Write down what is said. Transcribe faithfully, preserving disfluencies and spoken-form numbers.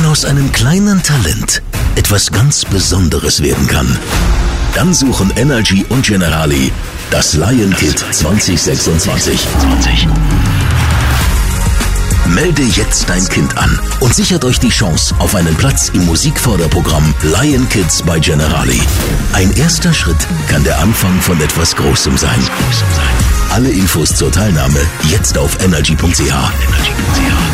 aus einem kleinen Talent etwas ganz Besonderes werden kann. Dann suchen Energy und Generali das Lion Kid zwanzig sechsundzwanzig. Melde jetzt dein Kind an und sichert euch die Chance auf einen Platz im Musikförderprogramm Lion Kids bei Generali. Ein erster Schritt kann der Anfang von etwas Großem sein. Alle Infos zur Teilnahme jetzt auf energy punkt c h.